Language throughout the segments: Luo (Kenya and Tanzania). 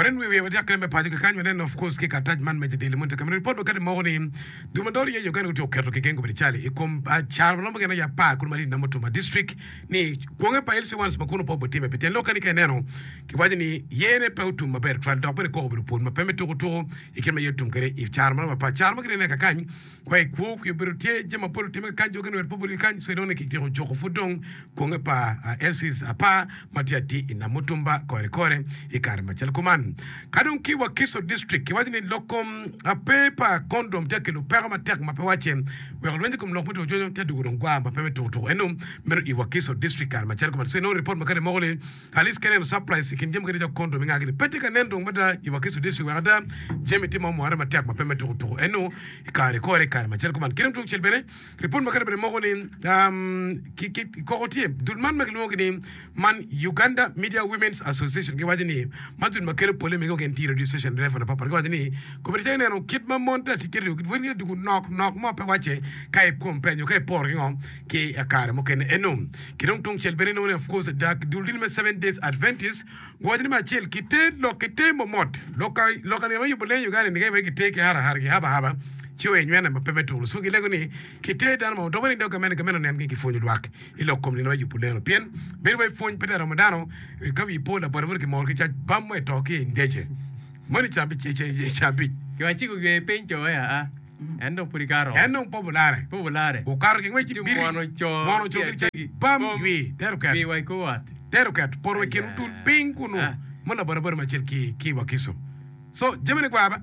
When we were talking about Pajic Canyon, of course, kick attachment made the Monte Camera report, but morning, Dumadori, you're going to Kato Kengo with Charlie. Come at Charlomagana Yapa, Kumari Namotuma district, ni Konga Pailsi once Makuno Popo Team, but locally Canano, Kiwadini, Yene Pautum, a bear trial dog, Kobu, Puma Pemeto, you can make to get if Charma, Charmagan, Kan, quite cook, you put Jamapo Tima Kanjogan, Republican, so don't kick your Joko Fudong, Konga Elsie's Apa, Matiati in Namutumba, Kore, Ikara Machel Kadon kiwa Kiso district kiwajini lokom a paper condom take lo perma tek mapawache we alwendi kum lokmo to jojo tedu ngwa mapeme to enum mer iwa Kiso district kan machel ko so no report makare mogole halis kenen surprise kin jem gari condom ngagi petika nendo mata iwa Kiso district wada jemiti mo mo matek mapeme to enu ikare kore kan machel ko kirim to chelbene report makare bre mogole ki ko tie dulman magli man Uganda Media Women's Association kiwajini matun makere pole me go genti registration level na papa ko ni ko be tene no kit ma monta ti kere ko veni du knock mo pe wache kai kompanyo kai por ngom ki akare mo ken enum ki dong tung chel bene no of course dak dul din me 7 days adventist go ma chel ki te lo ki te mo mod lo kai ne ma yubule Uganda ni kai ki te ki har ki haba chiwe nywena mapeme tulu suki lego ni kite dan mo to bani do kamene nem ki fonyu dwak ilo kom ni no yupule no pien be we fonyu pete ramadano ka wi pola barbur ki mor ki cha bam we to ki ndeje moni chambi chambi ki wa chiku ge pencho ya endo purikaro endo popolare o kar ki wechi bir mono cho ki bam wi derukat wi wai ko wat derukat por we kin tul pingunu mona barbur ma chel ki wa Kiso so jemene kwaba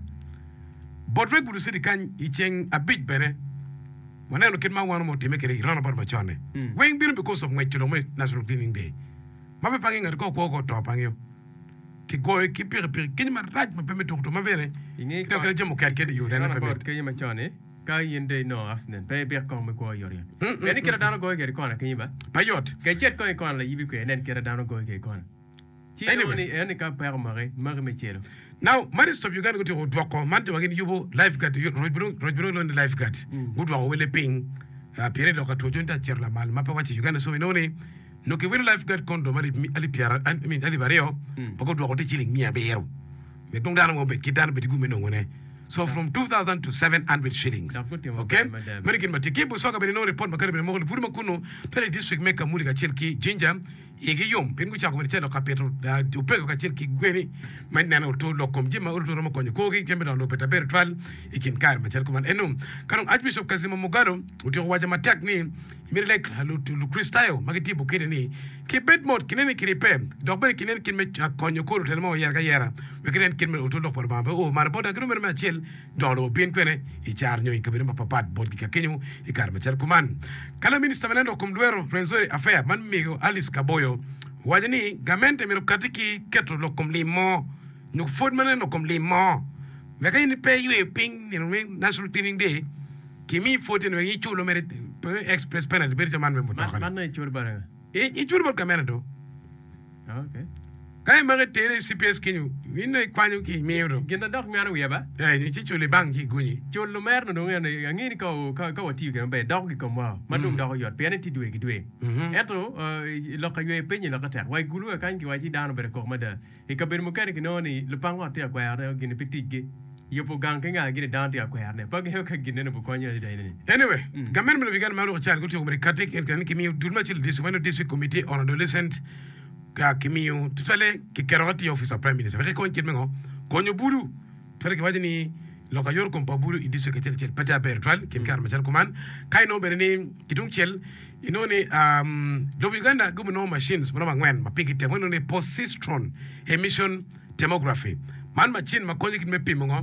but we guru sidi kan icheng a bit bene wanelo kin ma wanu mo time kere rana bar ma chone weng binu because of my kilometer national cleaning day ma be pangin ko to pangyo ki goy ki pir kin ma raj ma peme to ma bere ingi ko kere jemo kar kede yo dana peme ke ma chone ka yende no afsnen pe be ko me ko yori eni kere dano goy kere kona kin ba payot ke chet ko kon la yibi ko enen kere dano goy ke kon anyway eni ka per mare me chelo. Now, Mary stop you got to go to Dwako, Manto again, you lifeguard, Rodbro on the lifeguard. Good walk, will ping, period of a Tojunta Cherla Mal, Mapawachi, Uganda, so we know no que will lifeguard condom, Alipiara, I mean, Alibareo, or go to what chilling me a bear. We don't down a bit, get down a bit, gumino. So from 2,000 to 700 shillings. Okay? American Matikibu Soka, but no report, Macaribe, Fumakuno, Tele District make a Muriga Chilki, Ginger. Yom pingucha ko metelo kapetro upego ka chilki gweni manana to lokom jima urto romo konyo kogi kembe na lopeta bertwal ikin kar machel kuman enum kanong archbishop Kazimo Mugado utio waja matak ni imir like halu Kristayo magiti bukede ni ki bedmod kinene kiripe dokber kinene kinme konyo ko telmo yara we kinen kinme uto lok por bamba o mar boda grumer machel dolo pin kwene I char nyoy kabir ma papat bod ki kenyu ikar machel kuman kala minister menendo kumduero Frenzori affair man migo Alice Kaboyo wajani gamente miro katiki keto lokom limo nuk fod manen lokom limo veka ni pay we ping ni national cleaning day kimi foten we chulo merit express penalty berja man me mutaka man na chur baranga e chur bar kamera do okay kay mare tere CPS kinyu winno kwanyu ki meero genda dok mi anu yeba ni chule bangi guni chulo mer no ngene ngini ko wati ke be dok ki komwa madum dok yot penalty duwe ki duwe eto lo ka ywe penyi lo ka ta wai gulu kan ki waji dano ber ko mada e ka ber mo kare ki no ni lo pango te kwa ya gini pitige yopo gang kenga gini dante ya kwa ne pag he ka gini no ko nya dai ni anyway gamen me bigan malu char ko to ko katik en ki mi dulma chil district committee on adolescent ka kimiyo tutale ki keroti officer prime minister be ko kirmengo konyo buru tole ki wajini loka yor ko pa buru idiso ke tel pata bertwal kin kar machal kuman kay no beneni kidung chel inone do Uganda go no machines mo mangwen mapiki te ngono ne positron emission tomography man machine makonyo kin me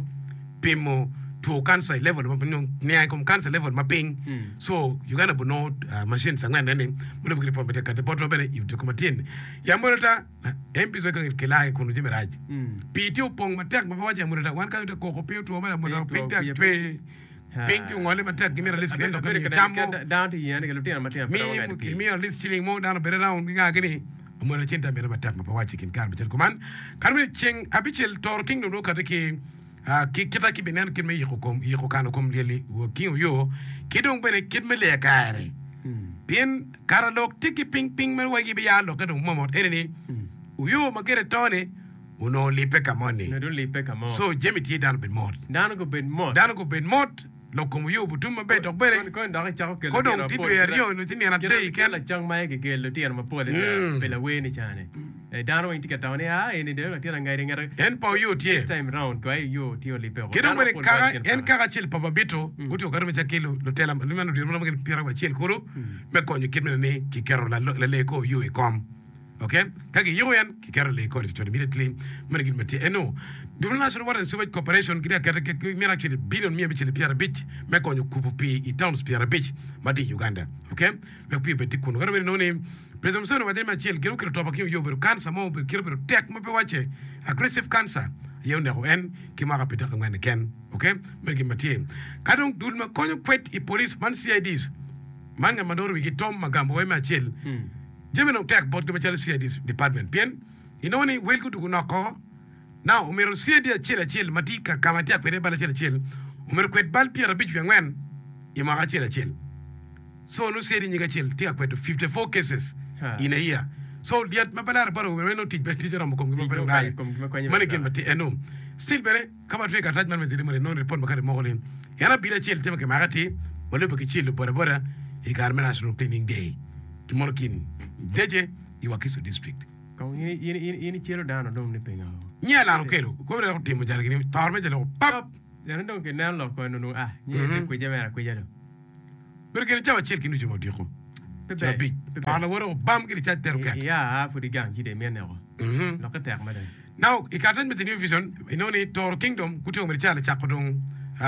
pimo to cancer level ni ay kom cancer level mapping so Uganda bo no machine sangwan nene mo be report be ka de poto bele if to komatin ya morata MP zo kan kelai ko no jimeraji piti opong matek ma waje morata wan ka ko pio to ma mo pinta twe pinti ngole matek gimera list kendo kan chammo down to yen ke lutia matia mi mi list chilling mo down be round nga gini mo na chinta be matek ma waje kin kan matel kuman kan mi ching abichel tor kingdom do ka de ki kita ki benen kin me yiko kanu kom leli wo kin yo kidong bene kid me le kare bien karalok tiki ping ping mer wagi be yalo kadu momot ereni uyo magere tone uno lipe kamoni no don lipe kamo so jemi ti dan ben mod dano go ben mod lo komu yo butum be dok bere ko ndo ka ke ko dong ti do rio no ti ni na dei ke la chang mai ke lo ti ma pole be la we ni chane dano in tikata ne ni de ti ngai ngara en pa yo ti this time round ko yo ti lipe ke dong bere kaga chil papa bito uto garme cha kilo lo tela mi manu di mo ngi pira ba chil kuro me ko ni kidme ne ki kero la le ko yo e kom okay kage yo yan ki kero le ko ti immediately men gid meti eno Dublin National Water and Sewage Corporation kida kere mi actually billion mi bichile Pierre Beach me ko nyu kupu pi I towns Pierre Beach madi Uganda okay me pi beti kuno gara no ni president so no ma chel gero kero topa ki yo beru cancer mo be kero beru tek mo pe wache aggressive cancer yo ne ko en ki ma ka pita ngene ken okay me gi mati kadong dul ma ko nyu kwet I police man CIDs man nga mandoro wi tom magambo we ma chel jeme no tek bot ma chel CIDs department pien inoni wel ku du no ko now umero siedia chela matika kamatia kwere bala chela umero kwet bal Pierre Beach ngwen imaga chela so no siedi nyiga chel tia kwet 54 cases in a year so diat mabala baro we no tij beti jara mo ko ngim bere ngali mane gen bati eno still bere kaba fe ka tajman me diri mo non report makare mo golin yana bila chel tema ke magati wala be chel bora e garme national cleaning day tomorrow kin deje Iwakiso district ko ini chelo dano dom ne penga nya la no kelo ko re ko timo jara gini tar me jelo pap yana don ke nan lo ko no ni ko jamera ko jalo ber gene chawa chel kinu jumo diko chabi ala woro bam gini cha teru kat ya fu di gang ji de men ne ko lo ka tek ma de now ikatan me the new vision inoni tor kingdom kuto me chala chakodong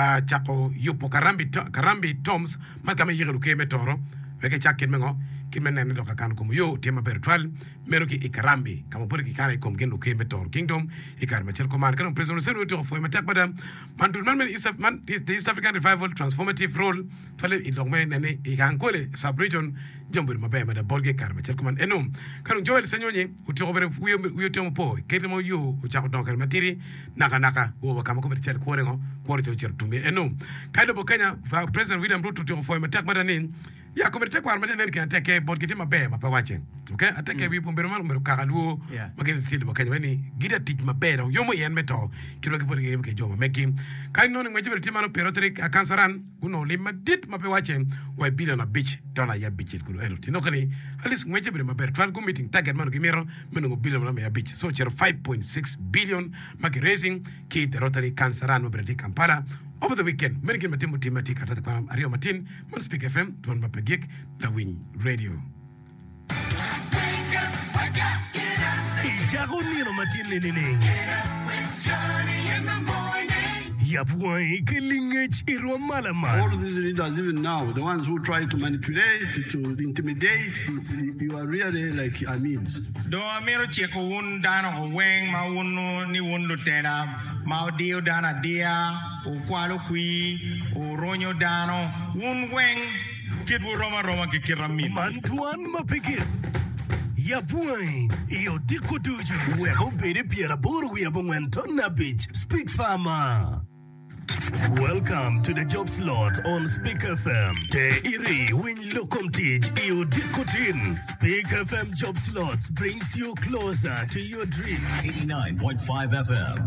chako yupo karambi toms makame yiru ke metoro weke chakin mengo kimene ne doka kan como yo tema virtual mero ki ikarambi kama pore ki kana kom gendo ke metor kingdom ikar machel command kan president senu to fo matak badam man is the East African revival transformative role fale idongme nene ikankole sub region jambur mabe mada bolge kar machel command enum kan joel senyonyi uto bere uyo temo po kete mo yo uchako donkar matiri naka wo kama ko machel ko rengo ko to cher tumbe enum kaido bokanya president William Ruto to fo matak badanin ya komite kwa armate nen kan teke bot kiti mabe mapa wache okay ateke wi pombero mal mbero kagaluo magene tido bakanya weni gida tich mabero yomo yen meto kilo ke pori ke jomo meki kan non ngwe jibel timano perotric kansaran uno lima dit mape wache wa billion a beach dollar ya beach kulo eno tinokani alis ngwe jibel maber twal go meeting target mano gimero meno billion ya beach so cher 5.6 billion maki raising ki rotary kansaran maberti Kampala over the weekend merike matimu timati kata kwa Ario Martin mon Speak FM ton mapegik la win radio Ijago Martin lelele Yapuai kelingech irwa malama. All of these leaders, even now, the ones who try to manipulate, to intimidate, you are really like Amids. Do amiro cheko un dano weng ma unu ni undu tera ma dio dana dia o kwalo kui o ronyo dano un weng kidu roma ke kiramin. Mantuan mapikir. Yapuai, iyo diko tuju. Weko bere piera boru yabongwento na beach. Speak Farmer. Welcome to the job slot on Speak FM. Te iri win lokom teach iyo dikotin. Speak FM job slots brings you closer to your dream. 89.5 FM.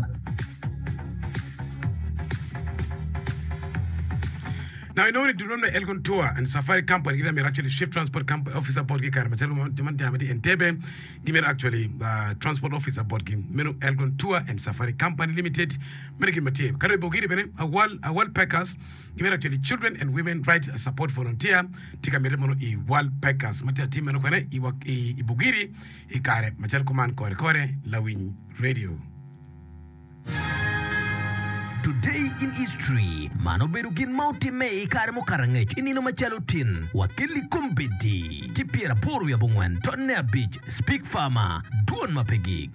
Now, I know to run the Elgon Tour and Safari Company, give me actually shift transport company officer board game. And Tebe, give me actually transport officer board game. Menu Elgon Tour and Safari Company Limited. Menu Matib. Karibo Giri a wall packers. Give me actually children and women right support volunteer. Tika Meremono e wall packers. Matia team Menokane, Ibugiri, Ikare, Machel Command Kore, Lawin Radio. Today in history, mano berugin mauti mei karmo karangech inino machalutin wakili kumbidi kipiera poru ya bungwen tonne beach Speak Farmer duon mapegik.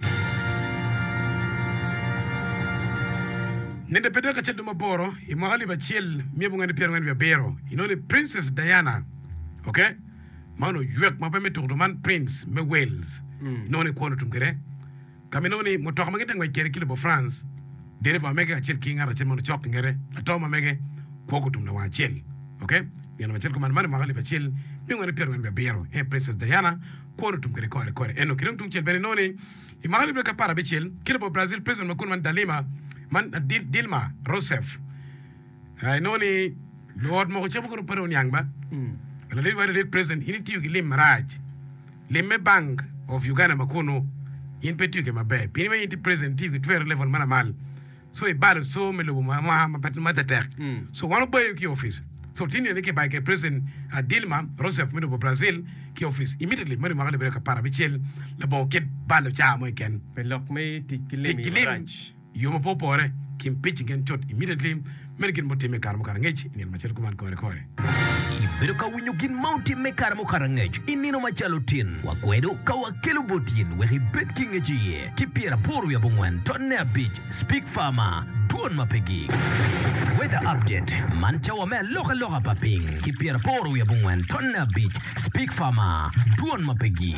Nende pedaka chedu maboro imagali bachiel miebungani piera ngani bero inone Princess Diana okay mano yuek mapeme turduman Prince me Wales inone kono tumgere kaminone motoka magita ngwe kere kilo bo France dere ba mega chel kinga ra chel mono chok ngere la toma mege kogo tum na wa chel okay yana chel ko man magali ba chel mi ngone piero ngbe bero Princess Diana kono tum kore eno kireng tum chel bene noni imagali be kapara bichel kile bo Brazil president makun man Dalima man Dilma Rousseff ay noni lord mo ko chebo ko paro nyangba la le president initi yugi lim raj limme bank of Uganda makuno in petu ke mabe pini me inti president yugi twer level mana mal so e balo so me lo ma pat matatek so one boy ki office so tini ne ke ba ke president Dilma Rousseff me do Brazil ki office immediately me magali be kapara bichel le bon ke balo cha mo ken pelok me tikilimi ranch yomo popore kim pitching and shot immediately merkin motime karmo karangech inen machel kuman kore Ibero ka winyo gin mounti me karamo karangech inino machalo tin wakwedo ka wakelo botin wehi bet kingeji kipiera poru ya bongwen tonne beach speak farmer tuon mapegi weather update mancha wa me loka paping kipiera poru ya bongwen tonne beach speak farmer tuon mapegi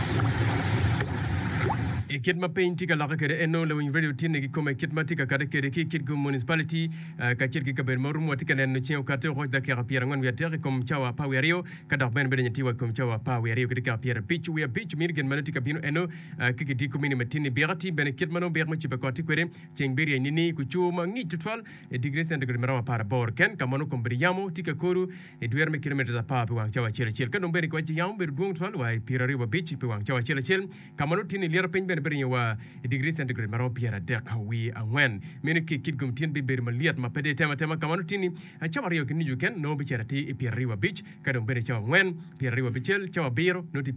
kit ma painti ka la ka de eno le win radio tin ki kuma kit ma tika ka de ki kit go municipality ka kit ki ka ber morum watika nen chen ka te ho da ka pier ngon wiater kom chawa pa werio ka da ben ben ti wa kom chawa pa werio ka pier pitch we pitch mir gen manati ka bino eno ki di ko mini matini berati ben kit mano ber ma ci be ko ti kwere chen beri ni ku chuma ngi tutwal degree centigrade mara para bor ken ka mano kom briamo tika koru duer me kilometer da pa wa chawa chele ka no beri ko ci yam ber dung twal wa pier ri wa pitch pe wa chawa chele ka mano tini lier pen ben beri wa degree centigrade maro piera de ka wi angwen meni ki kit gum tin be ber maliat ma pede tema kamano tini a chawa rio kini juken no bi cherati piera ri wa beach ka do beri chawa ngwen piera ri wa bichel chawa biro no